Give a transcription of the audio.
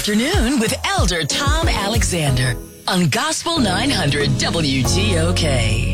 afternoon with Elder Tom Alexander on Gospel 900 WTOK.